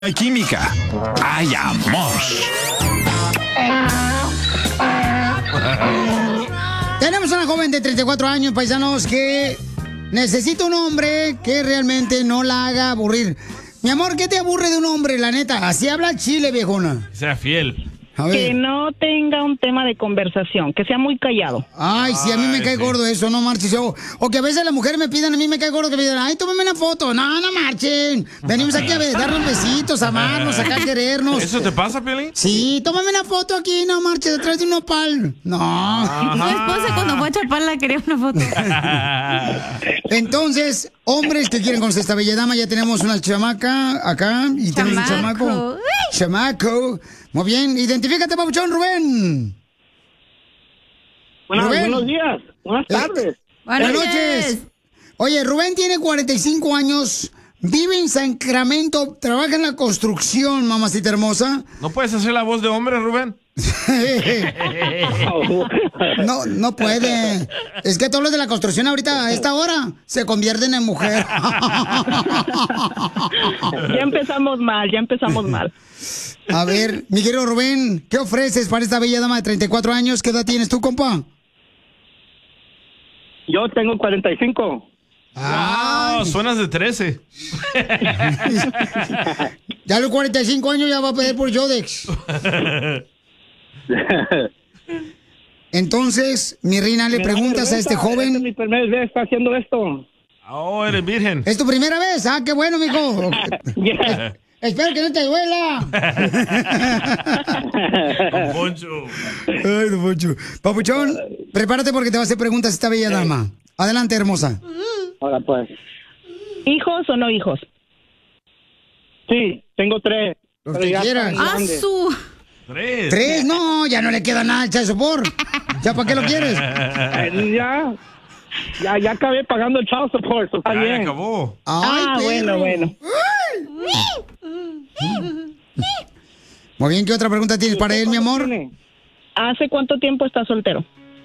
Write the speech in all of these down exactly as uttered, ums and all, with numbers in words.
Hay química, hay amor. Tenemos una joven de treinta y cuatro años, paisanos, que necesita un hombre que realmente no la haga aburrir. Mi amor, ¿qué te aburre de un hombre, la neta? Así habla Chile, viejona. Sea fiel. Que no tenga un tema de conversación, que sea muy callado. Ay, sí, a mí me Ay, cae sí. gordo eso, no marches. O, o que a veces las mujeres me piden, a mí me cae gordo que me digan, ay, tómame una foto. No, no marchen. Venimos aquí a ver, darnos besitos, amarnos, acá a querernos. ¿Eso te pasa, Piolín? Sí, tómame una foto aquí, no marches, detrás de un nopal. No. Mi esposa cuando fue a chaparla quería una foto. Entonces, hombres que quieren conocer a esta bella dama, ya tenemos una chamaca acá y tenemos un Chamaco. chamaco. Chamaco. Muy bien, identifícate, papuchón, Rubén. Bueno, Rubén. buenos días, buenas Eh, tardes. Buenas noches. Oye, Rubén tiene cuarenta y cinco años, vive en Sacramento, trabaja en la construcción, mamacita hermosa. ¿No puedes hacer la voz de hombre, Rubén? No, no puede. Es que todos los de la construcción ahorita, a esta hora, se convierten en mujer. Ya empezamos mal, ya empezamos mal. A ver, mi querido Rubén, ¿qué ofreces para esta bella dama de treinta y cuatro años? ¿Qué edad tienes tú, compa? Yo tengo cuarenta y cinco. Ah, suenas de trece. Ya a los cuarenta y cinco años ya va a pedir por Yodex. Entonces, mi reina, le preguntas a este Esta es joven. mi primera vez está haciendo esto. Oh, eres virgen. ¿Es tu primera vez? Ah, qué bueno, mijo. Yeah. Espero que no te duela. Don Poncho. Ay, don Poncho. Papuchón, prepárate porque te va a hacer preguntas esta bella dama. Adelante, hermosa. Ahora pues. ¿Hijos o no hijos? Sí, tengo tres. Los pero que ya quieras. están ¡Ah, grandes. su! Tres. Tres, no, ya no le queda nada al child support. ¿Ya para qué lo quieres? Eh, ya, ya, ya acabé pagando el child support, eso está Ya, ya bien. acabó. Ay, Ah, bueno, perro. bueno. Muy bien, ¿qué otra pregunta tienes para él, mi amor? ¿Tiene? ¿Hace cuánto tiempo estás soltero?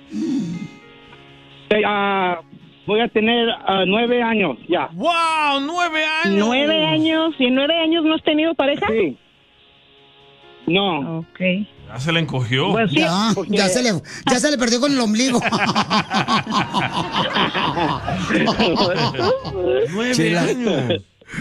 Eh, ah, voy a tener ah, nueve años ya. ¡Wow! ¡Nueve años! ¿Nueve años? ¿Y en nueve años no has tenido pareja? Sí. No. Ok. Ya se le encogió. Pues sí, Ya, porque- ya se le, ya se le perdió con el ombligo. ¡Nueve Chela. años!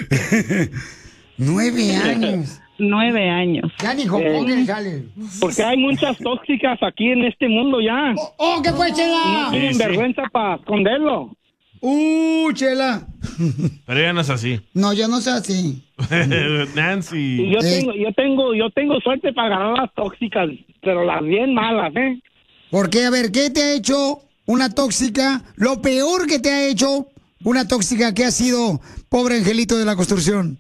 Nueve años. nueve años. Ya ni jopón que le sale. Porque hay muchas tóxicas aquí en este mundo ya. ¡Oh, oh, qué fue, Chela! Tienen sí. vergüenza para esconderlo. ¡Uh, Chela! Pero ella no es así. No, yo no sé así. Y Nancy. yo Eh. tengo, yo tengo, yo tengo suerte para agarrar las tóxicas, pero las bien malas, ¿eh? Porque, a ver, ¿qué te ha hecho una tóxica? Lo peor que te ha hecho una tóxica que ha sido pobre angelito de la construcción.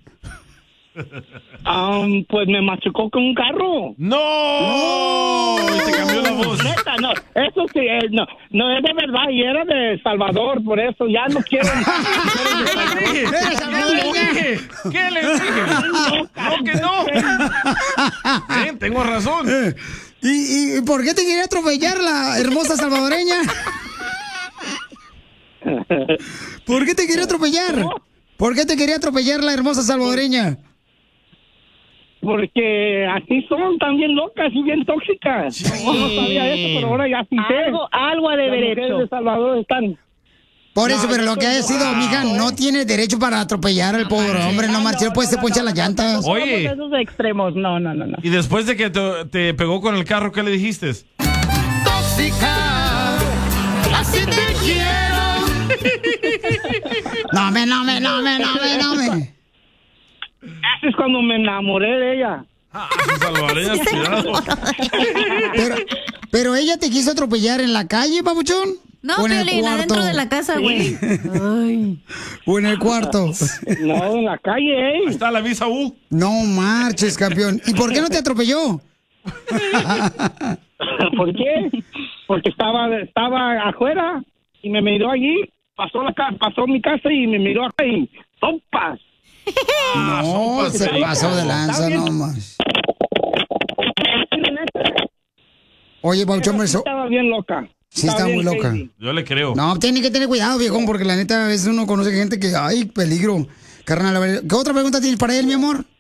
Um, pues me machucó con un carro. ¡No! Y te cambió la voz. Neta, no, eso sí, eh, no, no es de verdad, y era de Salvador, por eso ya no quiero. ¿Qué ¡Eres salvadoreña! le dije? ¿Qué le dije? No, que no. Ven, tengo razón. Eh, ¿Y, y por qué te quería atropellar la hermosa salvadoreña? ¿Por qué te quería atropellar? ¿Por qué te quería atropellar la hermosa salvadoreña? Porque así son, también locas y bien tóxicas. Yo no sabía eso, pero ahora ya sí sé. Algo, algo ha de Las haber mujeres hecho. de Salvador están. Por eso, No, pero yo lo que soy- ha sido, mija, no tiene derecho para atropellar al pobre hombre. No, Marcelo, pues se poncha las llantas. Oye. Todos esos extremos, no, no, no, no. Y después de que te, te pegó con el carro, ¿qué le dijiste? Tóxica, así te quiero. No me, no me, no me, no me, no me. Eso es cuando me enamoré de ella. Ah, sus salvadoreñas, cuidado. Pero, pero ella te quiso atropellar en la calle, papuchón. No, ¿O en el Piolín, cuarto? adentro de la casa, güey. Ay. ¿O en el cuarto? No, en la calle, Ahí ¿eh? está la visa U. No marches, campeón. ¿Y por qué no te atropelló? ¿Por qué? Porque estaba, estaba afuera y me miró allí, pasó la ca- pasó mi casa y me miró acá y ¡sopas! No, se pasó de lanza, no más. Oye, papuchón, eso. Estaba bien loca. Sí, está bien muy loca. crazy. Yo le creo. No, tiene que tener cuidado, viejón, porque la neta a veces uno conoce gente que, ay, peligro. Carnal, a ver, ¿qué otra pregunta tienes para él, mi amor?